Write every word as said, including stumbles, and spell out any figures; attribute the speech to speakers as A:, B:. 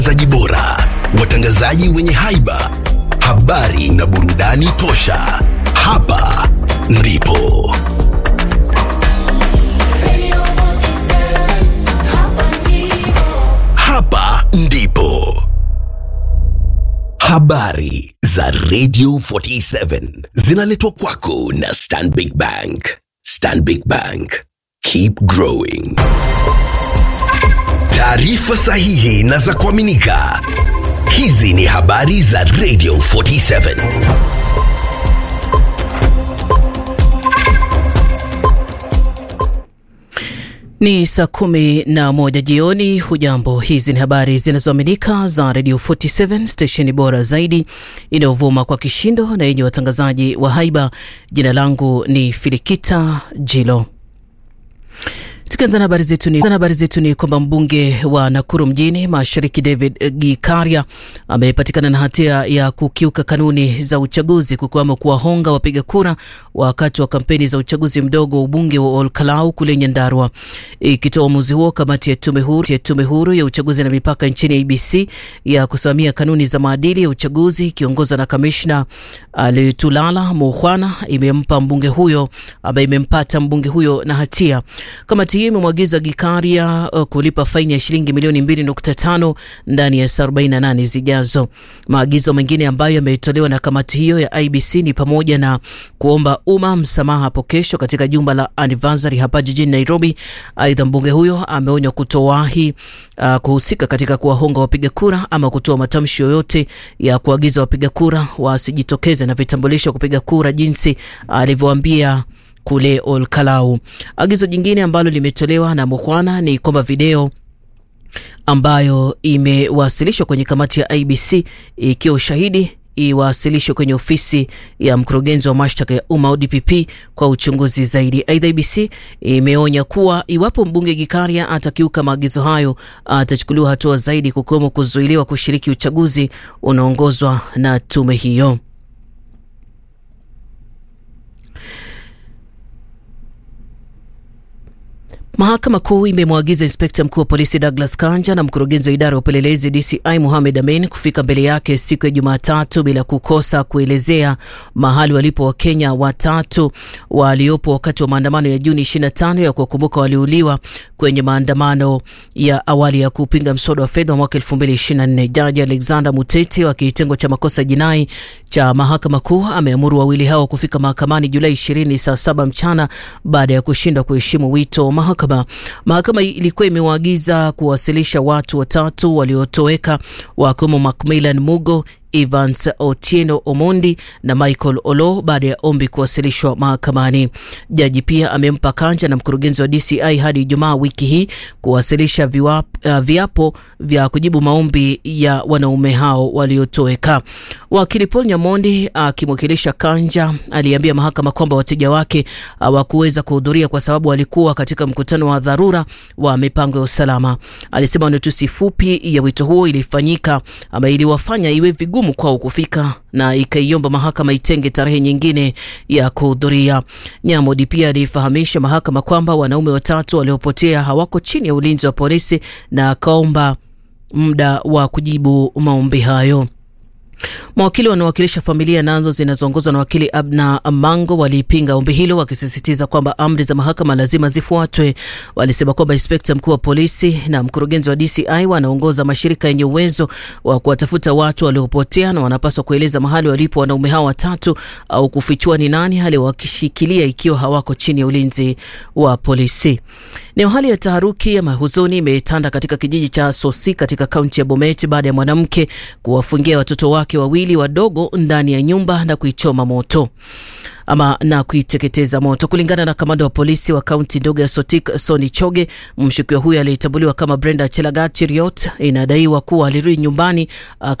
A: Watangazaji bora, watangazaji wenye haiba, habari na burudani tosha. Hapa ndipo Hapa ndipo habari za Radio forty-seven zinaletwa kwako na Stanbic Bank. Stanbic Bank, keep growing. Taarifa sahihi na za kuaminika. Hizi ni habari za Radio forty-seven.
B: Ni saa kumi na moja jioni. Hujambo, hizi ni habari zinazoaminika za Radio forty-seven, stesheni bora zaidi inayovuma kwa kishindo na yenye watangazaji wa haiba. Jina langu ni Filikita Jilo. Tukianza na habari zetu ni habari zetu ni kwamba mbunge wa Nakuru mjini Mashariki David Gikaria amepatikana na hatia ya kukiuka kanuni za uchaguzi, kukiwemo kuwahonga wapiga kura wakati wa kampeni za uchaguzi mdogo wa ubunge wa Olkalau kule Nyandarua. Ikitoa uamuzi huo, kamati ya tume huru ya tume huru ya uchaguzi na mipaka nchini I B C ya kusimamia kanuni za maadili ya uchaguzi ikiongozwa na kamishna Alitulala Mukhwana imempa mbunge huyo ambaye imempata mbunge huyo na hatia. Kamati hiyo imemwagiza Gikaria uh, kulipa faini ya shilingi milioni mbili nukta tano ndani ya saa arobaini na nane zijazo. Maagizo mengine ambayo yametolewa na kamati hiyo ya I B C ni pamoja na kuomba umma msamaha hapo kesho katika jumba la Anniversary hapa jijini Nairobi. Aidha, mbunge huyo ameonya kutowahi uh, kuhusika katika kuwahonga wapiga kura ama kutoa matamshi yoyote ya kuagiza wapiga kura wasijitokeze na vitambulisho kupiga kura jinsi alivyoambia uh, kule Olkalau. Agizo jingine ambalo limetolewa na Mukhwana ni kwamba video ambayo imewasilishwa kwenye kamati ya I B C ikiwa ushahidi iwasilishwe kwenye ofisi ya mkurugenzi wa mashtaka ya umma O D P P kwa uchunguzi zaidi. Aidha, I B C imeonya kuwa iwapo mbunge Gikaria atakiuka maagizo hayo atachukuliwa hatua zaidi, kukiwemo kuzuiliwa kushiriki uchaguzi unaongozwa na tume hiyo. Mahakama Kuu imemwagiza Inspekta Mkuu wa Polisi Douglas Kanja na mkurugenzi wa idara ya upelelezi D C I Mohamed Amin kufika mbele yake siku ya Jumatatu bila kukosa kuelezea mahali walipo Wakenya watatu waliopo wakati wa maandamano ya Juni ishirini na tano ya kuwakumbuka waliouliwa kwenye maandamano ya awali ya kupinga mswada wa fedha wa mwaka elfu mbili ishirini na nne. Jaji Alexander Muteti wa kitengo cha makosa jinai cha Mahakama Kuu ameamuru wawili hao kufika mahakamani Julai ishirini saa saba mchana baada ya kushindwa kuheshimu wito wa mahakama. Mahakama ilikuwa imewaagiza kuwasilisha watu watatu waliotoweka wakiwemo Macmillan Mugo, Evans Otieno Omondi na Michael Olo baada ya ombi kuwasilishwa mahakamani. Jaji pia amempa Kanja na mkurugenzi wa D C I hadi Ijumaa wiki hii kuwasilisha viwap, uh, viapo vya kujibu maombi ya wanaume hao waliotoweka. Wakili Paul Nyamondi akimwakilisha uh, Kanja aliambia mahakama kwamba wateja wake hawakuweza uh, kuhudhuria kwa sababu walikuwa katika mkutano wa dharura wa mipango ya usalama. Alisema notusi fupi ya wito huo ilifanyika ama iliwafanya iwe vigumu kwao kufika na ikaiomba mahakama itenge tarehe nyingine ya kuhudhuria. Nyamodi pia alifahamisha mahakama kwamba wanaume watatu waliopotea hawako chini ya ulinzi wa polisi na akaomba muda wa kujibu maombi hayo. Mawakili wanaowakilisha familia nazo zinazoongozwa na wakili Abna Amango walipinga ombi hilo, wakisisitiza kwamba amri za mahakama lazima zifuatwe. Walisema kwamba Inspekta Mkuu wa Polisi na mkurugenzi wa D C I wanaongoza mashirika yenye uwezo wa kuwatafuta watu waliopotea na wanapaswa kueleza mahali walipo wanaume hao watatu au kufichua ni nani hali wakishikilia ikiwa hawako chini ya ulinzi wa polisi. Ni hali ya taharuki ya mahuzuni imetanda katika kijiji cha Sosi katika kaunti ya Bomet baada ya mwanamke kuwafungia watoto wake wawili wadogo ndani ya nyumba na kuichoma moto ama na kuiteketeza moto. Kulingana na kamanda wa polisi wa kaunti ndogo ya Sotik, Soni Choge, mshukiwa huyo aliyetambuliwa kama Brenda Chelagat Cheriot inadaiwa kuwa alirudi nyumbani